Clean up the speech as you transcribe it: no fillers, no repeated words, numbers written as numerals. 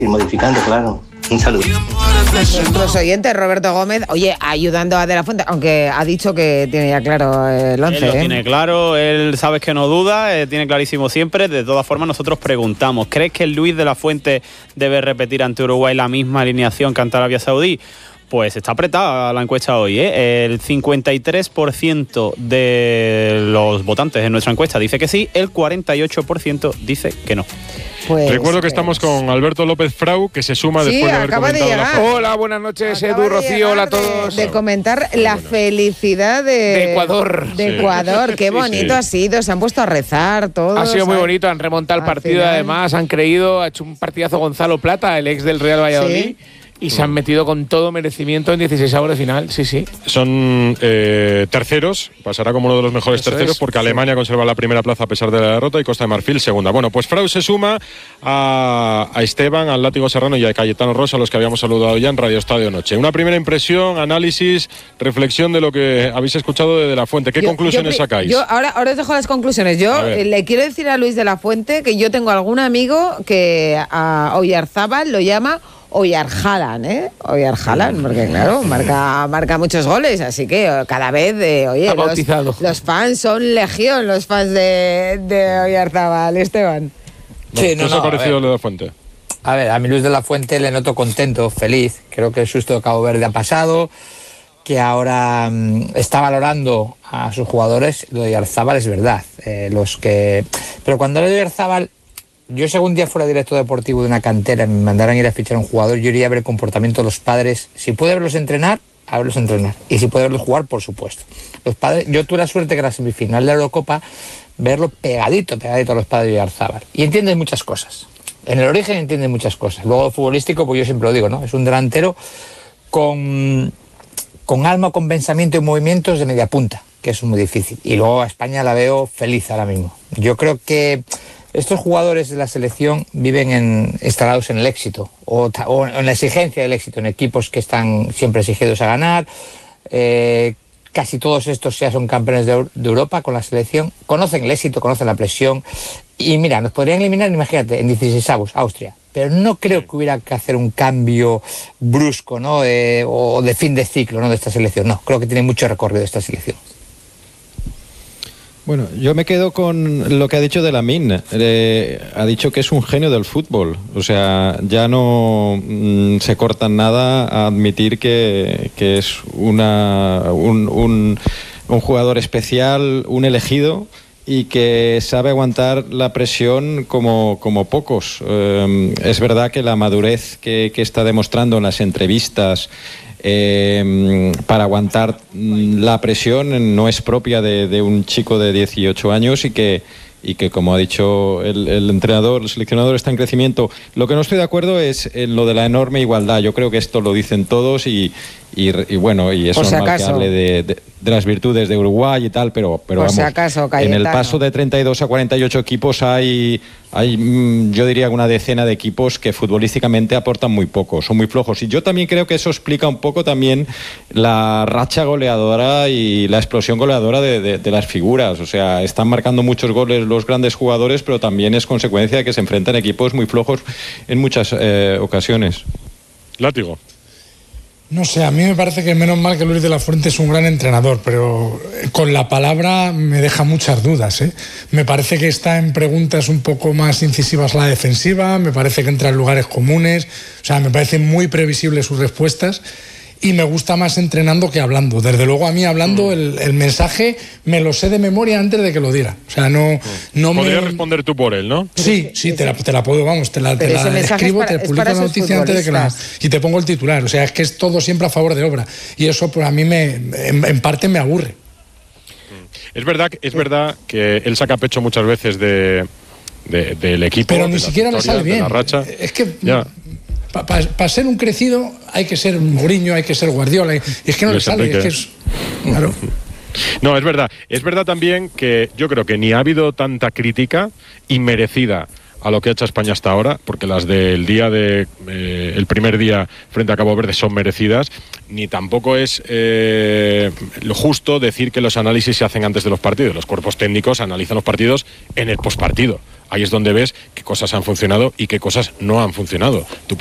ir modificando, claro. Un saludo. Nuestros oyentes, Roberto Gómez, oye, ayudando a De La Fuente, aunque ha dicho que tiene ya claro el 11. Él lo tiene claro, él sabes que no duda, tiene clarísimo siempre. De todas formas, nosotros preguntamos, ¿crees que Luis De La Fuente debe repetir ante Uruguay la misma alineación que ante Arabia Saudí? Pues está apretada la encuesta hoy, ¿eh? El 53% de los votantes en nuestra encuesta dice que sí, el 48% dice que no. Pues, recuerdo que estamos con Alberto López Frau, que se suma después de haber comentado Hola, buenas noches, Edu, Rocío, hola a todos. De comentar la felicidad de Ecuador. De Ecuador, qué bonito ha sido, se han puesto a rezar todos. Ha sido muy bonito, han remontado el partido, además, han creído, ha hecho un partidazo Gonzalo Plata, el ex del Real Valladolid. ¿Sí? Y se han metido con todo merecimiento en 16avos de final, sí. Son terceros, pasará como uno de los mejores terceros, porque Alemania conserva la primera plaza a pesar de la derrota y Costa de Marfil segunda. Bueno, pues Frau se suma a Esteban, al Látigo Serrano y a Cayetano Rosa, a los que habíamos saludado ya en Radio Estadio Noche. Una primera impresión, análisis, reflexión de lo que habéis escuchado de La Fuente. ¿Qué conclusiones sacáis? Ahora os dejo las conclusiones. Yo le quiero decir a Luis de la Fuente que yo tengo algún amigo que a Oyarzábal lo llama Oyarjalan, Oyarjalan, porque claro, marca muchos goles, así que cada vez, los fans son legión, los fans de Oyarzábal, Esteban. ¿Qué os ha parecido lo de la Fuente? A ver, a mí Luis de la Fuente le noto contento, feliz. Creo que el susto de Cabo Verde ha pasado, que ahora está valorando a sus jugadores. Lo de Oyarzábal es verdad. Pero cuando lo de Oyarzábal, yo si algún día fuera director deportivo de una cantera y me mandaran ir a fichar a un jugador, yo iría a ver el comportamiento de los padres. Si puede verlos entrenar, a verlos entrenar. Y si puede verlos jugar, por supuesto. Los padres, yo tuve la suerte que en la semifinal de la Eurocopa, verlo pegadito a los padres de Oyarzábal. Y entienden muchas cosas. En el origen entienden muchas cosas. Luego futbolístico, pues yo siempre lo digo, ¿no? Es un delantero con alma, con pensamiento y movimientos de media punta, que es muy difícil. Y luego a España la veo feliz ahora mismo. Yo creo que estos jugadores de la selección viven instalados en el éxito o en la exigencia del éxito, en equipos que están siempre exigidos a ganar. Casi todos estos ya son campeones de Europa con la selección, conocen el éxito, conocen la presión. Y mira, nos podrían eliminar, imagínate, en 16avos, Austria. Pero no creo que hubiera que hacer un cambio brusco, ¿no? O de fin de ciclo, ¿no? De esta selección. No, creo que tiene mucho recorrido esta selección. Bueno, yo me quedo con lo que ha dicho de Lamine. Ha dicho que es un genio del fútbol. O sea, ya no se cortan nada a admitir que es un jugador especial, un elegido, y que sabe aguantar la presión como pocos. Es verdad que la madurez que está demostrando en las entrevistas para aguantar la presión no es propia de un chico de 18 años y que como ha dicho el entrenador, el seleccionador, está en crecimiento. Lo que no estoy de acuerdo es en lo de la enorme igualdad. Yo creo que esto lo dicen todos y bueno, y es normal que hable de las virtudes de Uruguay y tal, pero vamos, en el paso de 32 a 48 equipos hay yo diría una decena de equipos que futbolísticamente aportan muy poco, son muy flojos, y yo también creo que eso explica un poco también la racha goleadora y la explosión goleadora de las figuras. O sea, están marcando muchos goles los grandes jugadores, pero también es consecuencia de que se enfrentan equipos muy flojos en muchas ocasiones. Látigo. No sé, a mí me parece que menos mal que Luis de la Fuente es un gran entrenador, pero con la palabra me deja muchas dudas, ¿eh? Me parece que está en preguntas un poco más incisivas la defensiva, me parece que entra en lugares comunes, o sea, me parecen muy previsibles sus respuestas. Y me gusta más entrenando que hablando. Desde luego a mí hablando el mensaje me lo sé de memoria antes de que lo diera. O sea, no podrías responder tú por él, ¿no? Sí, te la puedo, vamos, te la escribo, te publico la noticia antes de que y te pongo el titular. O sea, es que es todo siempre a favor de obra. Y eso pues a mí en parte me aburre. Es verdad que él saca pecho muchas veces del equipo. Pero ni siquiera le sale bien. Es que... Ya. Para ser un crecido hay que ser Mourinho, hay que ser Guardiola, y es que no le sale, es que es... Claro. No, es verdad también que yo creo que ni ha habido tanta crítica inmerecida a lo que ha hecho España hasta ahora, porque las del día de el primer día frente a Cabo Verde son merecidas, ni tampoco es lo justo decir que los análisis se hacen antes de los partidos. Los cuerpos técnicos analizan los partidos en el postpartido. Ahí es donde ves qué cosas han funcionado y qué cosas no han funcionado. Tú